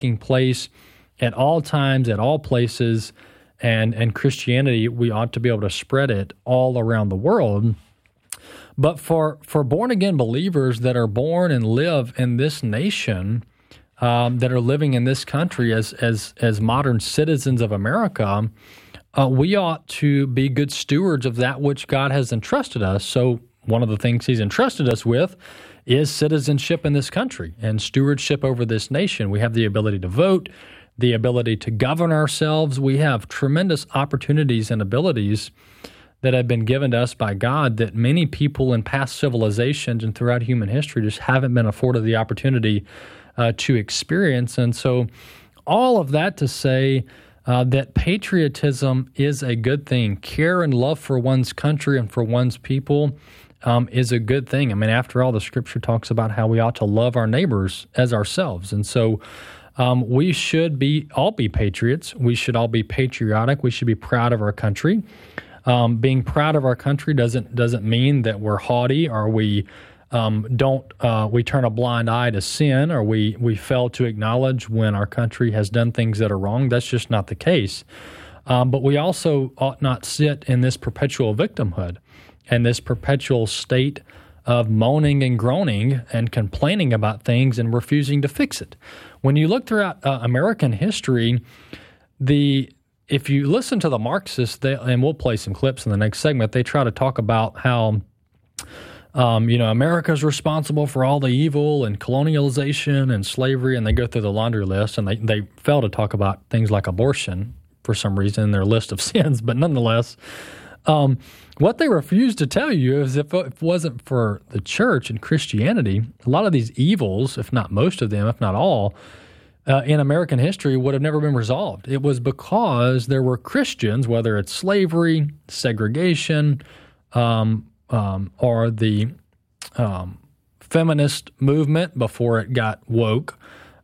taking place at all times, at all places, and Christianity, we ought to be able to spread it all around the world. But for born-again believers that are born and live in this nation, that are living in this country as modern citizens of America, we ought to be good stewards of that which God has entrusted us. So one of the things He's entrusted us with is citizenship in this country and stewardship over this nation. We have the ability to vote, the ability to govern ourselves. We have tremendous opportunities and abilities that have been given to us by God that many people in past civilizations and throughout human history just haven't been afforded the opportunity to experience. And so all of that to say that patriotism is a good thing. Care and love for one's country and for one's people is a good thing. I mean, after all, the Scripture talks about how we ought to love our neighbors as ourselves. And so we should all be patriots. We should all be patriotic. We should be proud of our country. Being proud of our country doesn't mean that we're haughty or we we turn a blind eye to sin or we fail to acknowledge when our country has done things that are wrong. That's just not the case. But we also ought not sit in this perpetual victimhood and this perpetual state of moaning and groaning and complaining about things and refusing to fix it. When you look throughout American history, if you listen to the Marxists, and we'll play some clips in the next segment, they try to talk about how America's responsible for all the evil and colonialization and slavery, and they go through the laundry list, and they fail to talk about things like abortion for some reason in their list of sins. But nonetheless, what they refuse to tell you is if it wasn't for the church and Christianity, a lot of these evils, if not most of them, if not all, in American history would have never been resolved. It was because there were Christians, whether it's slavery, segregation, or the feminist movement before it got woke,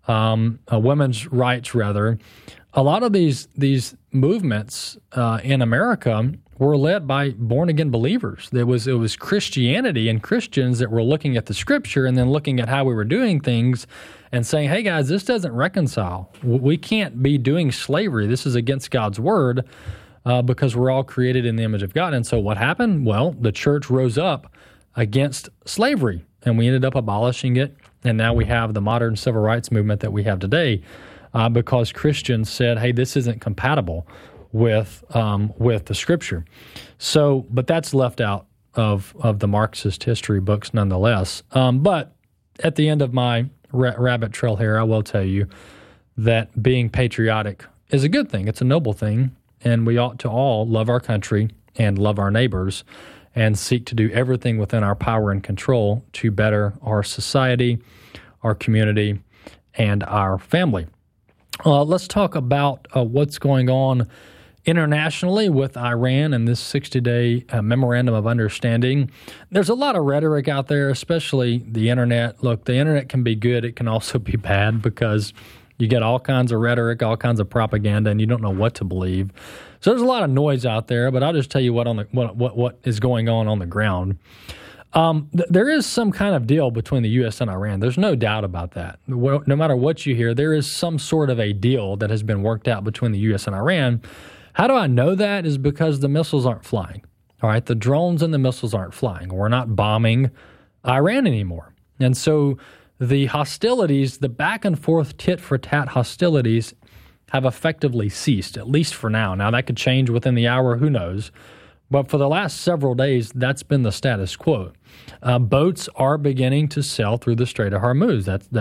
women's rights rather. A lot of these movements in America were led by born-again believers. It was Christianity and Christians that were looking at the Scripture and then looking at how we were doing things and saying, hey guys, this doesn't reconcile. We can't be doing slavery. This is against God's Word because we're all created in the image of God. And so what happened? Well, the church rose up against slavery, and we ended up abolishing it, and now we have the modern civil rights movement that we have today because Christians said, hey, this isn't compatible with the Scripture. So, but that's left out of the Marxist history books nonetheless. But at the end of my rabbit trail here, I will tell you that being patriotic is a good thing. It's a noble thing, and we ought to all love our country and love our neighbors and seek to do everything within our power and control to better our society, our community, and our family. Let's talk about what's going on internationally with Iran and this 60-day memorandum of understanding. There's a lot of rhetoric out there, especially the internet. Look, the internet can be good. It can also be bad because you get all kinds of rhetoric, all kinds of propaganda, and you don't know what to believe. So there's a lot of noise out there, but I'll just tell you what is going on the ground. There is some kind of deal between the U.S. and Iran. There's no doubt about that. No matter what you hear, there is some sort of a deal that has been worked out between the U.S. and Iran. How do I know that? Is because the missiles aren't flying. All right, the drones and the missiles aren't flying. We're not bombing Iran anymore. And so the hostilities, the back and forth tit-for-tat hostilities have effectively ceased, at least for now. Now, that could change within the hour, who knows? But for the last several days, that's been the status quo. Boats are beginning to sail through the Strait of Hormuz.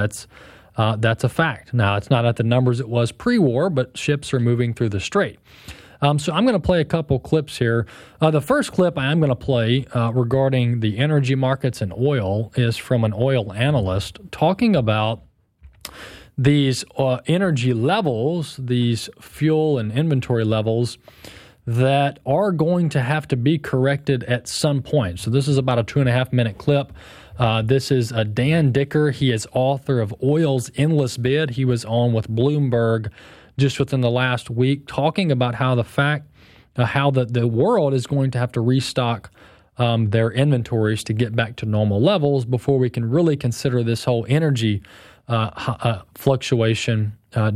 That's a fact. Now, it's not at the numbers it was pre-war, but ships are moving through the strait. So I'm going to play a couple clips here. The first clip I am going to play regarding the energy markets and oil is from an oil analyst talking about these energy levels, these fuel and inventory levels that are going to have to be corrected at some point. So this is about a 2.5-minute clip. This is Dan Dicker. He is author of Oil's Endless Bid. He was on with Bloomberg just within the last week talking about how the world is going to have to restock their inventories to get back to normal levels before we can really consider this whole energy fluctuation